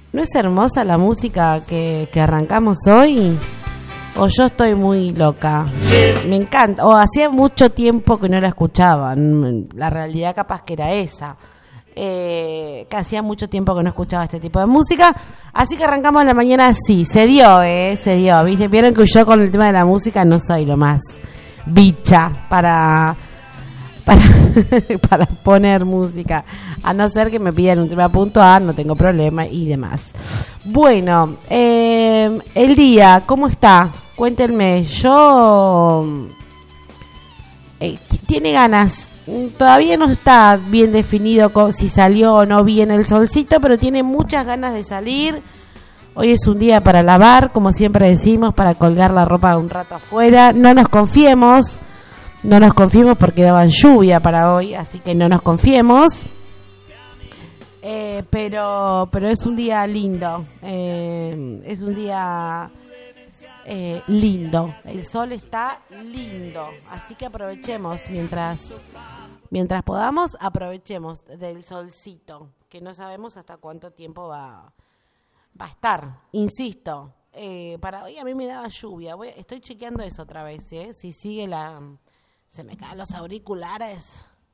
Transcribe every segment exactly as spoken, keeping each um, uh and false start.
¿No es hermosa la música que, que arrancamos hoy? ¿O yo estoy muy loca? Me encanta. O hacía mucho tiempo que no la escuchaba. La realidad capaz que era esa. Eh, que hacía mucho tiempo que no escuchaba este tipo de música. Así que arrancamos la mañana así. Se dio, ¿eh? Se dio. ¿Viste? Vieron que yo con el tema de la música no soy lo más bicha para... Para, para poner música, a no ser que me pidan un tema puntual, no tengo problema y demás. Bueno, eh, el día, ¿cómo está? Cuéntenme. Yo eh, tiene ganas, todavía no está bien definido si salió o no bien el solcito, pero tiene muchas ganas de salir. Hoy es un día para lavar, como siempre decimos, para colgar la ropa un rato afuera. No nos confiemos. No nos confiemos porque daban lluvia para hoy, así que no nos confiemos. Eh, pero pero es un día lindo. Eh, es un día eh, lindo. El sol está lindo, así que aprovechemos mientras mientras podamos, aprovechemos del solcito, que no sabemos hasta cuánto tiempo va va a estar. Insisto, eh, para hoy a mí me daba lluvia. Voy, estoy chequeando eso otra vez, ¿eh? Si sigue la... Se me caen los auriculares.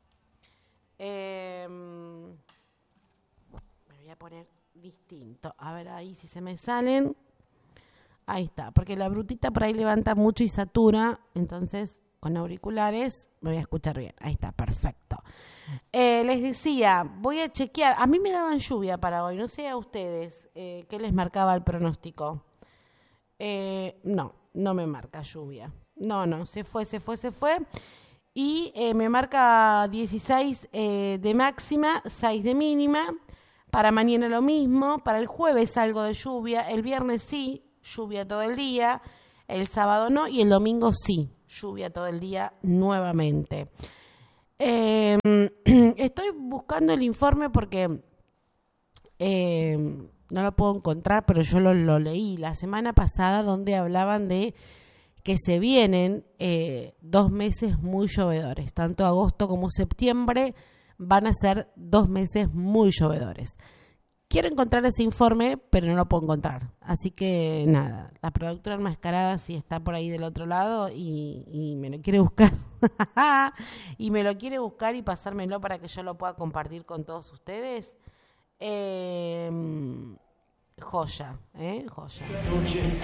Eh, me voy a poner distinto. A ver ahí si se me salen. Ahí está. Porque la brutita por ahí levanta mucho y satura. Entonces, con auriculares me voy a escuchar bien. Ahí está, perfecto. Eh, les decía, voy a chequear. A mí me daban lluvia para hoy. No sé a ustedes eh, qué les marcaba el pronóstico. Eh, no, no me marca lluvia. No, no, se fue, se fue, se fue. Y eh, me marca dieciséis eh, de máxima, seis de mínima. Para mañana lo mismo. Para el jueves algo de lluvia. El viernes sí, lluvia todo el día. El sábado no. Y el domingo sí, lluvia todo el día nuevamente. Eh, estoy buscando el informe porque eh, no lo puedo encontrar, pero yo lo, lo leí la semana pasada donde hablaban de que se vienen eh, dos meses muy llovedores. Tanto agosto como septiembre van a ser dos meses muy llovedores. Quiero encontrar ese informe, pero no lo puedo encontrar. Así que nada, la productora enmascarada sí está por ahí del otro lado y, y me lo quiere buscar. y me lo quiere buscar y pasármelo para que yo lo pueda compartir con todos ustedes. Eh... Joya, ¿eh? Joya.